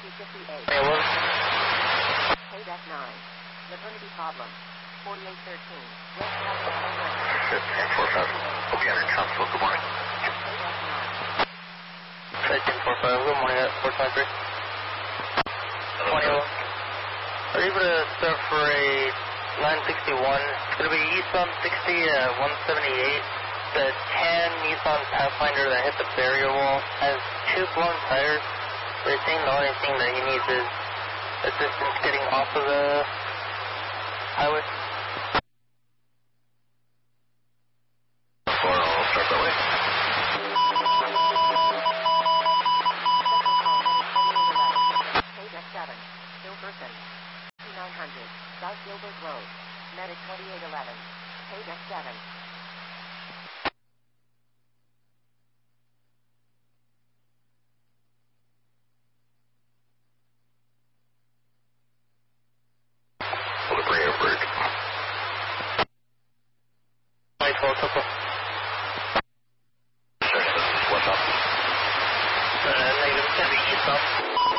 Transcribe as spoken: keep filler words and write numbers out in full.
fifty-eight. Hey, what? K nine. Maternity problem. forty-eight thirteen. West ten four five. Hope you have your console. Good morning. ten four five. Good morning at four five three. twenty-one. Are you able to start for a nine sixty-one? It's going to be Nissan sixty at one seventy-eight. The tan Nissan Pathfinder that hit the barrier wall has two blown tires. They're saying the only thing that he needs is assistance getting off of the highway. four, I'll start that way. K seven. Silverton. nine hundred. South Gilbert Road. Medic twenty-eight eleven. K seven. Hold the brake break. White Hole, Topo. What's up? Uh, negative, it's going to be east up.